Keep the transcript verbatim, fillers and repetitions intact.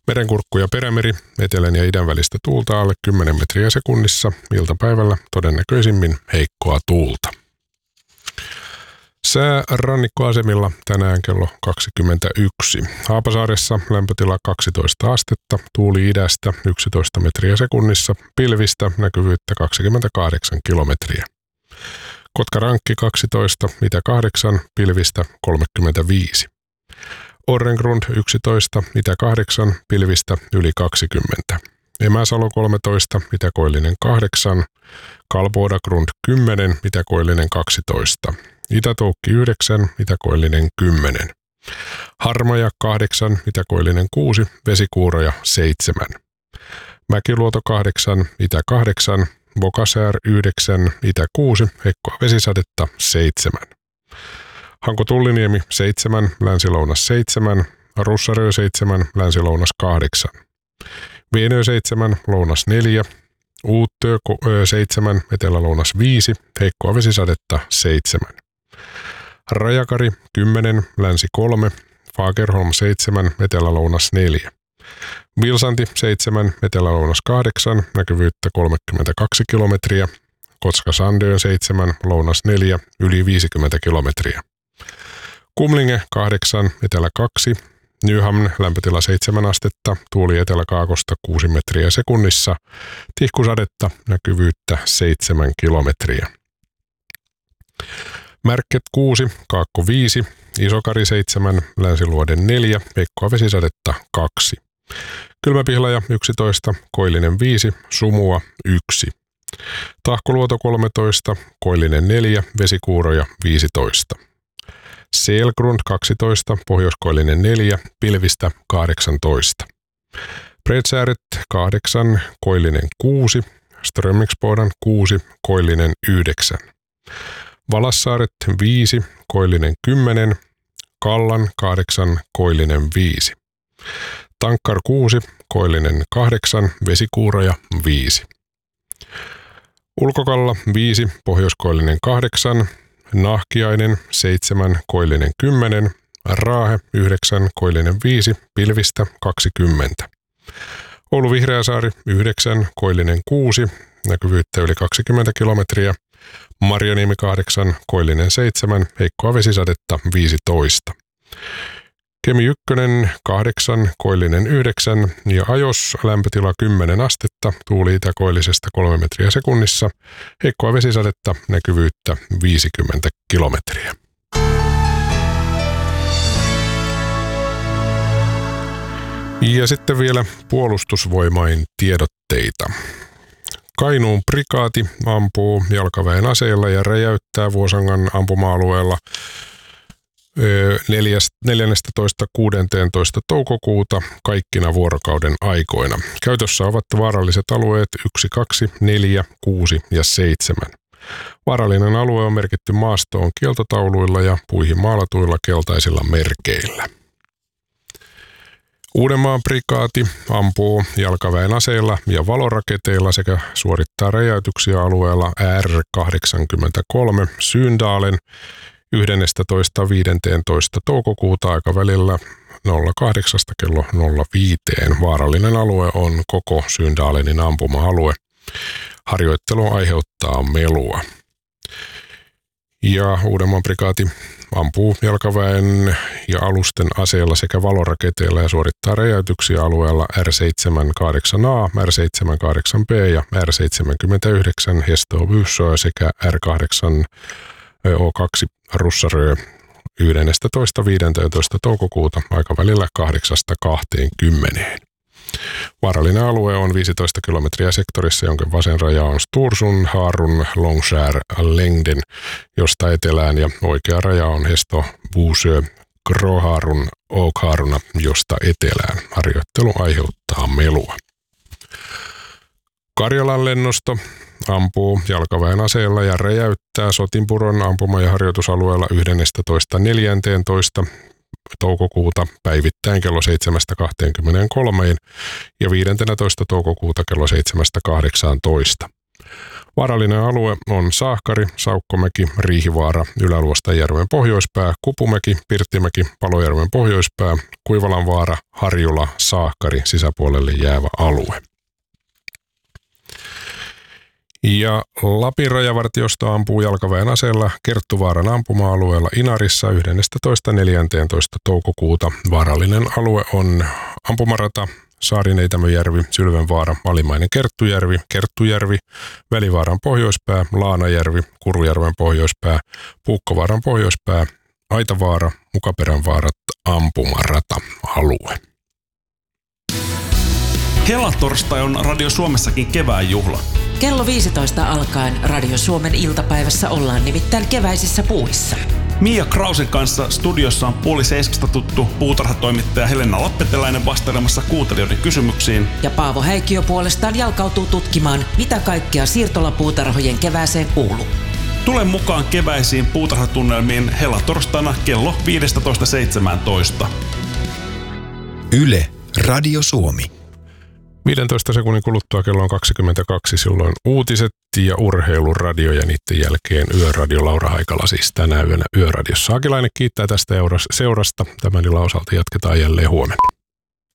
Merenkurkku ja Perämeri, etelän ja idän välistä tuulta alle kymmenen metriä sekunnissa, iltapäivällä todennäköisimmin heikkoa tuulta. Sää rannikkoasemilla tänään kello kaksikymmentäyksi. Haapasaaressa lämpötila kaksitoista astetta, tuuli idästä yksitoista metriä sekunnissa, pilvistä näkyvyyttä kaksikymmentäkahdeksan kilometriä. Kotkarankki kaksitoista, itä kahdeksan, pilvistä kolmekymmentäviisi. Orrengrund yksitoista, itä kahdeksan, pilvistä yli kaksikymmentä. Emäsalo kolmetoista, itäkoillinen kahdeksan, Kalbodagrund kymmenen, itäkoillinen kaksitoista. Itätoukki yhdeksän, itäkoillinen kymmenen. Harmaja kahdeksan, itäkoillinen kuusi, vesikuuroja seitsemän. Mäkiluoto kahdeksan, itä kahdeksan, Bokasäär yhdeksän, itä kuusi, heikkoa vesisadetta seitsemän. Hanko Tulliniemi seitsemän, länsi-lounas seitsemän, Russarö seitsemän, länsi-lounas kahdeksan. Vienö seitsemän, lounas neljä, Uuttö seitsemän, etelä-lounas viisi, heikkoa vesisadetta seitsemän. Rajakari kymmenen, länsi kolme, Fagerholm seitsemän, etelä-lounas neljä. Vilsanti seitsemän, etelä-lounas kahdeksan, näkyvyyttä kolmekymmentäkaksi kilometriä. Kotka-Sandön seitsemän, lounas neljä, yli viisikymmentä kilometriä. Kumlinge kahdeksan, etelä kaksi, Nyhamn lämpötila seitsemän astetta, tuuli eteläkaakosta kuusi metriä sekunnissa, tihkusadetta, näkyvyyttä seitsemän kilometriä. Märket kuusi, Kaakko viisi, Isokari seitsemän, Länsiluoden neljä, heikkoa vesisadetta kaksi. Kylmäpihlaja yksitoista, Koillinen viisi, Sumua yksi. Tahkoluoto kolmetoista, Koillinen neljä, vesikuuroja viisitoista. Selgrund kaksitoista, Pohjoiskoillinen neljä, pilvistä kahdeksantoista. Bredsääret kahdeksan, Koillinen kuusi, Strömmingsbodan kuusi, Koillinen yhdeksän. Valassaaret viisi, Koillinen kymmenen, Kallan kahdeksan, Koillinen viisi. Tankkar kuusi, Koillinen kahdeksan, vesikuuroja viisi. Ulkokalla viisi, Pohjoiskoillinen kahdeksan, Nahkiainen seitsemän, Koillinen kymmenen, Raahe yhdeksän, Koillinen viisi, pilvistä kaksikymmentä. Oulu Vihreäsaari yhdeksän, Koillinen kuusi, näkyvyyttä yli kaksikymmentä kilometriä. Marjaniemi kahdeksan, Koillinen seitsemän, heikkoa vesisadetta viisitoista. Kemi yksi kahdeksan, Koillinen yhdeksän ja Ajos lämpötila kymmenen astetta, tuuli itäkoillisesta kolme metriä sekunnissa, heikkoa vesisadetta, näkyvyyttä viisikymmentä kilometriä. Ja sitten vielä puolustusvoimain tiedotteita. Kainuun prikaati ampuu jalkaväen aseilla ja räjäyttää Vuosangan ampuma-alueella neljästoista kuusitoista toukokuuta kaikkina vuorokauden aikoina. Käytössä ovat vaaralliset alueet yksi, kaksi, neljä, kuusi ja seitsemän. Vaarallinen alue on merkitty maastoon kieltotauluilla ja puihin maalatuilla keltaisilla merkeillä. Uudenmaan prikaati ampuu jalkaväen aseilla ja valoraketeilla sekä suorittaa räjäytyksiä alueella R kahdeksankymmentäkolme Syyndalen yhdestoista viidestoista toukokuuta aikavälillä nolla kahdeksan kello nolla viisi. Vaarallinen alue on koko Syyndalenin ampuma-alue. Harjoittelu aiheuttaa melua. Ja Uudenmaan prikaati ampuu jalkaväen ja alusten aseella sekä valoraketeilla ja suorittaa räjäytyksiä alueella R seitsemänkymmentäkahdeksan A, R seitsemänkymmentäkahdeksan B ja R seitsemänkymmentäyhdeksän Hästö sekä R kahdeksan O kaksi Russarö yhdestoista viidestoista toukokuuta aikavälillä kahdeksasta kahteenkymmeneen. Vaarallinen alue on viisitoista kilometriä sektorissa, jonka vasen raja on Stursun, Haarun, Longskär, Längden, josta etelään ja oikea raja on Hesto, Buusö, Gråharun, Åkharuna, josta etelään. Harjoittelu aiheuttaa melua. Karjalan lennosto ampuu jalkaväen aseella ja räjäyttää Sotinpuron ampuma- ja harjoitusalueella yhdestoista neljästoista toukokuuta päivittäin kello seitsemästä kahteenkymmeneenkolmeen ja viidestoista toukokuuta kello seitsemästä kahdeksaantoista. Vaarallinen alue on Saahkari, Saukkomäki, Riihivaara, Ylä-Luostajärven pohjoispää, Kupumäki, Pirttimäki, Palojärven pohjoispää, Kuivalanvaara, Harjula, Saahkari, sisäpuolelle jäävä alue. Ja Lapin rajavartiosto ampuu jalkaväen aseella Kerttuvaaran ampuma-alueella Inarissa yhdestoista neljäntoista toukokuuta. Vaarallinen alue on ampumarata, Saarineitämöjärvi, Sylvenvaara, Alimainen Kerttujärvi, Kerttujärvi, Välivaaran pohjoispää, Laanajärvi, Kurujärven pohjoispää, Puukkovaaran pohjoispää, Aitavaara, Mukaperänvaarat, ampumarata-alue. Helatorstai on Radio Suomessakin kevään juhla. Kello viisitoista alkaen Radio Suomen iltapäivässä ollaan nimittäin keväisissä puissa. Mia Krausen kanssa studiossa on puoli seiskasta tuttu puutarhatoimittaja Helena Lappeteläinen vastailemassa kuuntelijoiden kysymyksiin. Ja Paavo Häikkiö puolestaan jalkautuu tutkimaan, mitä kaikkea siirtolapuutarhojen kevääseen kuuluu. Tule mukaan keväisiin puutarhatunnelmiin helatorstaina kello viisitoista seitsemäntoista. Yle, Radio Suomi. viidentoista sekunnin kuluttua kello on kaksikymmentäkaksi, silloin uutiset ja urheiluradio ja niiden jälkeen Yöradio. Laura Haikala siis tänä yönä Yöradiossa. Akilainen kiittää tästä seurasta. Tämän illan osalta jatketaan jälleen huomenna.